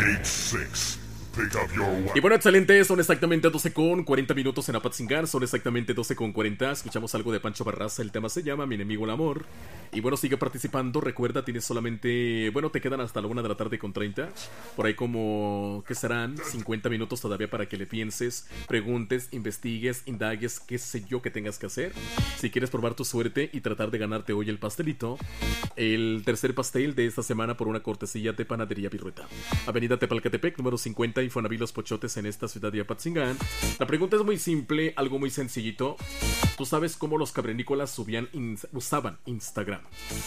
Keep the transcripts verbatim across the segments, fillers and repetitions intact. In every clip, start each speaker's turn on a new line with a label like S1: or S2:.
S1: Gate seis.
S2: Y bueno, excelente, son exactamente doce con cuarenta minutos en Apatzingán, son exactamente doce con cuarenta, escuchamos algo de Pancho Barraza, el tema se llama Mi enemigo el amor. Y bueno, sigue participando, recuerda, tienes solamente, bueno, te quedan hasta la una de la tarde con treinta, por ahí como, ¿qué serán? cincuenta minutos todavía para que le pienses, preguntes, investigues, indagues, qué sé yo que tengas que hacer. Si quieres probar tu suerte y tratar de ganarte hoy el pastelito, el tercer pastel de esta semana por una cortesía de Panadería Virrueta, Avenida Tepalcatepec, número cincuenta, Infonavit Los Pochotes, en esta ciudad de Apatzingán. La pregunta es muy simple, algo muy sencillito. ¿Tú sabes cómo los cavernícolas subían in- usaban Instagram?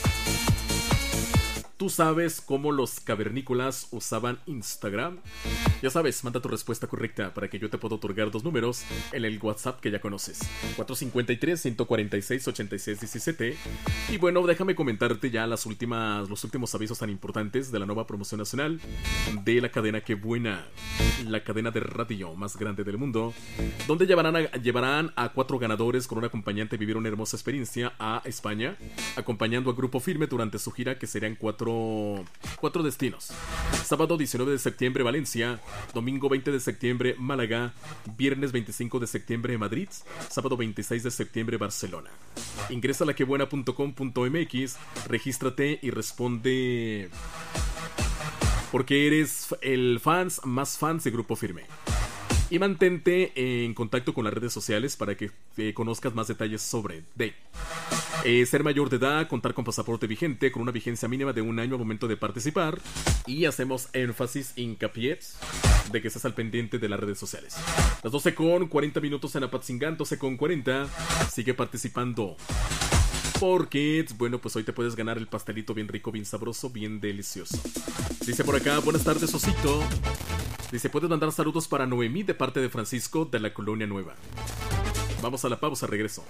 S2: ¿Tú sabes cómo los cavernícolas usaban Instagram? Ya sabes, manda tu respuesta correcta para que yo te pueda otorgar dos números en el WhatsApp que ya conoces. cuatro cinco tres, uno cuatro seis, ocho seis uno siete. Y bueno, déjame comentarte ya las últimas, los últimos avisos tan importantes de la nueva promoción nacional de la cadena Qué Buena, la cadena de radio más grande del mundo, donde llevarán a, llevarán a cuatro ganadores con un acompañante a vivir una hermosa experiencia a España, acompañando a Grupo Firme durante su gira, que serían cuatro Cuatro destinos. Sábado diecinueve de septiembre Valencia, domingo veinte de septiembre Málaga, viernes veinticinco de septiembre Madrid, sábado veintiséis de septiembre Barcelona. Ingresa a la quebuena punto com punto m x, regístrate y responde porque eres el fans más fans de Grupo Firme. Y mantente en contacto con las redes sociales para que eh, conozcas más detalles sobre de eh, ser mayor de edad, contar con pasaporte vigente, con una vigencia mínima de un año al momento de participar. Y hacemos énfasis, hincapié, de que estés al pendiente de las redes sociales. Las doce con cuarenta minutos en Apatzingán, doce con cuarenta. Sigue participando, porque, bueno, pues hoy te puedes ganar el pastelito bien rico, bien sabroso, bien delicioso. Dice por acá, buenas tardes, Osito. Dice, puedes mandar saludos para Noemí de parte de Francisco de la Colonia Nueva. Vamos a la pausa, regreso.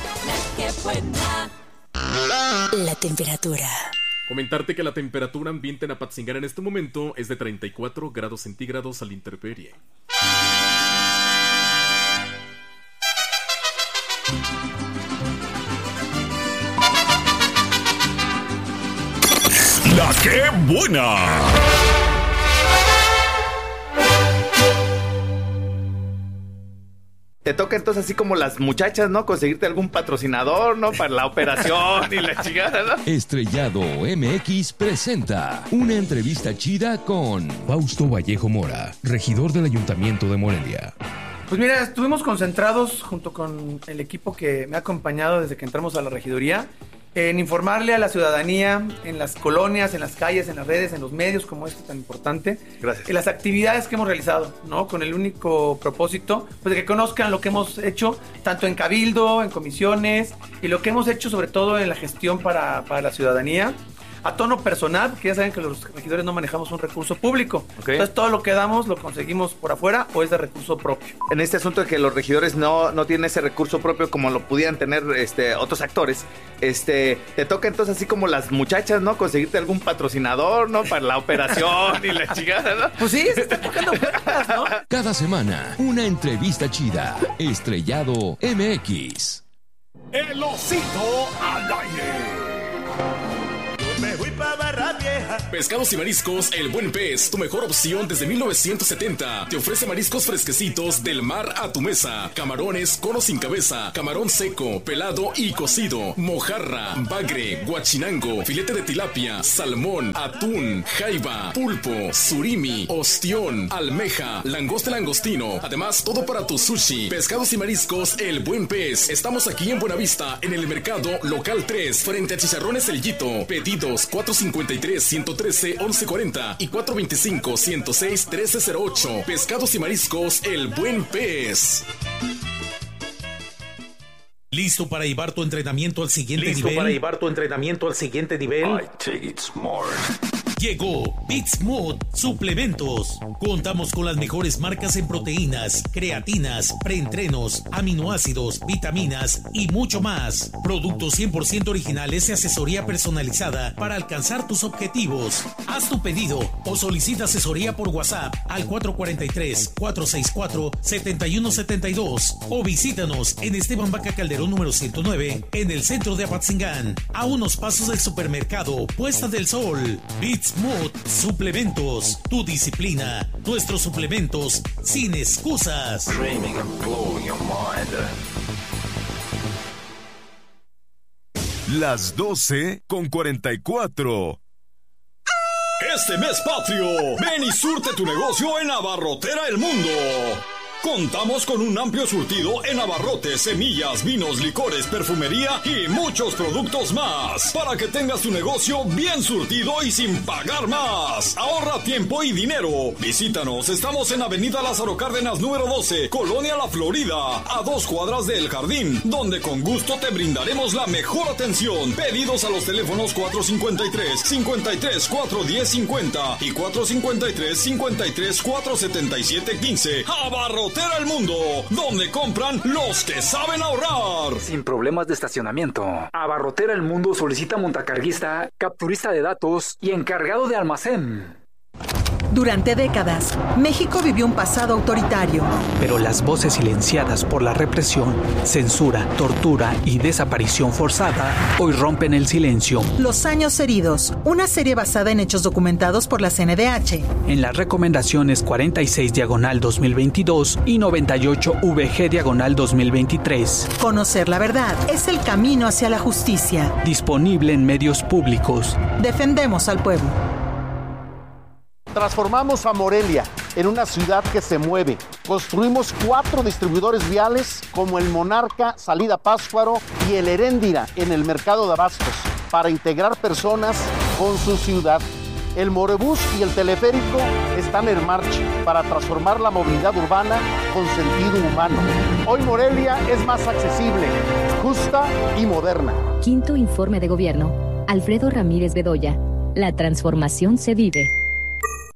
S3: La temperatura.
S2: Comentarte que la temperatura ambiente en Apatzingán en este momento es de treinta y cuatro grados centígrados a la intemperie.
S1: La Qué Buena.
S4: Te toca entonces así como las muchachas, ¿no? Conseguirte algún patrocinador, ¿no? Para la operación y la chingada, ¿no?
S5: Estrellado M X presenta una entrevista chida con Fausto Vallejo Mora, regidor del Ayuntamiento de Morelia.
S6: Pues mira, estuvimos concentrados junto con el equipo que me ha acompañado desde que entramos a la regiduría en informarle a la ciudadanía en las colonias, en las calles, en las redes, en los medios como este tan importante.
S4: Gracias.
S6: En las actividades que hemos realizado, ¿no? Con el único propósito, pues, de que conozcan lo que hemos hecho, tanto en cabildo, en comisiones, y lo que hemos hecho sobre todo en la gestión para, para la ciudadanía. A tono personal, porque ya saben que los regidores no manejamos un recurso público.
S4: Okay.
S6: Entonces todo lo que damos lo conseguimos por afuera o es de recurso propio.
S4: En este asunto de que los regidores no, no tienen ese recurso propio como lo pudieran tener este, otros actores, este, te toca entonces así como las muchachas, ¿no? Conseguirte algún patrocinador, ¿no? Para la operación y la chingada, ¿no?
S6: Pues sí, se está tocando puertas, ¿no?
S5: Cada semana, una entrevista chida. Estrellado M X.
S1: El Osito al aire.
S7: Me fui pa' Barra Vieja.
S2: Pescados y Mariscos El Buen Pez, tu mejor opción desde mil novecientos setenta. Te ofrece mariscos fresquecitos del mar a tu mesa. Camarones, cono sin cabeza, camarón seco, pelado y cocido, mojarra, bagre, guachinango, filete de tilapia, salmón, atún, jaiba, pulpo, surimi, ostión, almeja, langosta langostino. Además, todo para tu sushi. Pescados y Mariscos El Buen Pez. Estamos aquí en Buenavista, en el mercado local tres, frente a Chicharrones El Yito. Pedidos cuatro cinco tres, uno uno tres, once cuarenta y cuatro dos cinco, ciento seis, trece cero ocho. Pescados y Mariscos El Buen Pez.
S8: ¿Listo para llevar tu entrenamiento al siguiente
S7: ¿Listo
S8: nivel?
S7: para llevar tu entrenamiento al siguiente nivel?
S1: I take it smart.
S8: Llegó Bitsmooth Suplementos. Contamos con las mejores marcas en proteínas, creatinas, preentrenos, aminoácidos, vitaminas y mucho más. Productos cien por ciento originales y asesoría personalizada para alcanzar tus objetivos. Haz tu pedido o solicita asesoría por WhatsApp al cuatro cuatro tres, cuatro seis cuatro, siete uno siete dos o visítanos en Esteban Vaca Calderón número ciento nueve en el centro de Apatzingán, a unos pasos del supermercado Puesta del Sol. Bitsmooth Bitsmood Suplementos, tu disciplina, nuestros suplementos sin excusas.
S1: Las doce con cuarenta y cuatro. Este mes patrio, ven y surte tu negocio en Abarrotera El Mundo. Contamos con un amplio surtido en abarrotes, semillas, vinos, licores, perfumería y muchos productos más, para que tengas tu negocio bien surtido y sin pagar más. Ahorra tiempo y dinero. Visítanos, estamos en Avenida Lázaro Cárdenas número doce, Colonia La Florida, a dos cuadras del Jardín, donde con gusto te brindaremos la mejor atención. Pedidos a los teléfonos cuatro cinco tres, cinco tres, cuatro uno cero cinco y cuatro cinco tres, cinco tres, cuatro siete siete uno cinco. Abarrotera El Mundo, donde compran los que saben ahorrar.
S9: Sin problemas de estacionamiento. Abarrotera El Mundo solicita montacarguista, capturista de datos y encargado de almacén.
S10: Durante décadas, México vivió un pasado autoritario.
S11: Pero las voces silenciadas por la represión, censura, tortura y desaparición forzada hoy rompen el silencio.
S10: Los años heridos, una serie basada en hechos documentados por la C N D H.
S11: En las recomendaciones cuarenta y seis diagonal dos mil veintidós y noventa y ocho V G diagonal dos mil veintitrés.
S10: Conocer la verdad es el camino hacia la justicia.
S11: Disponible en medios públicos.
S10: Defendemos al pueblo.
S12: Transformamos a Morelia en una ciudad que se mueve. Construimos cuatro distribuidores viales como el Monarca, Salida Pátzcuaro y el Heréndira en el mercado de abastos para integrar personas con su ciudad. El Morebús y el teleférico están en marcha para transformar la movilidad urbana con sentido humano. Hoy Morelia es más accesible, justa y moderna.
S13: Quinto informe de gobierno. Alfredo Ramírez Bedoya. La transformación se vive.